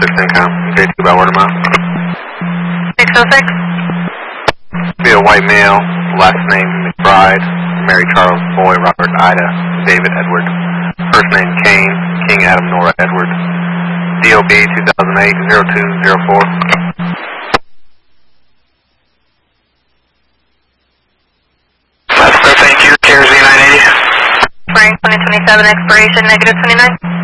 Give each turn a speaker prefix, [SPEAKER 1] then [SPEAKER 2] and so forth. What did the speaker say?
[SPEAKER 1] Income, J2 by word of mouth.
[SPEAKER 2] 606.
[SPEAKER 1] Be a white male, last name McBride, Mary Charles, Boy, Robert, Ida, David, Edward. First name Kane, King Adam, Nora, Edward. DOB 2008-0204.
[SPEAKER 3] Thank you, Carriers V980.
[SPEAKER 2] Spring 2027, expiration -29.